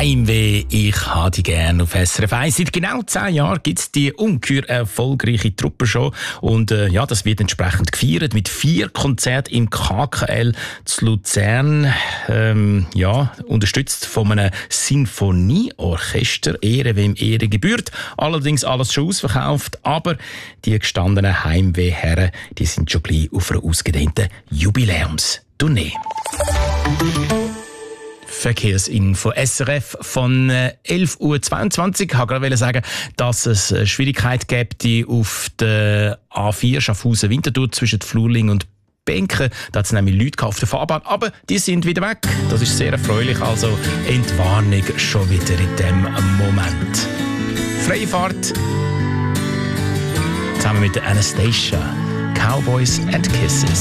Heimweh, ich habe die gerne auf SRF 1. Seit genau 10 Jahren gibt es die ungeheuer erfolgreiche Truppenshow. Und das wird entsprechend gefeiert mit 4 Konzerten im KKL zu Luzern. Unterstützt von einem Sinfonieorchester. Ehre, wem Ehre gebührt. Allerdings alles schon ausverkauft. Aber die gestandenen Heimwehherren, die sind schon gleich auf einer ausgedehnten Jubiläumstournee. Verkehrsinfo SRF von 11.22 Uhr. Ich wollte sagen, dass es Schwierigkeit gibt auf der A4 Schaffhausen-Winterthur zwischen Flurling und Benken. Da hat es nämlich Leute auf der Fahrbahn, aber die sind wieder weg. Das ist sehr erfreulich, also Entwarnung schon wieder in dem Moment. Freie Fahrt zusammen mit der Anastasia. Cowboys and Kisses.